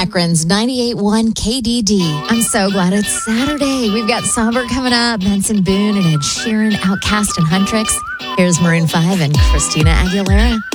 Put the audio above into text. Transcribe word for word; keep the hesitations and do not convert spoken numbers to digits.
Akron's ninety-eight point one K D D. I'm so glad it's Saturday. We've got Somber coming up, Benson Boone and Ed Sheeran, Outkast and Huntrix. Here's Maroon five and Christina Aguilera.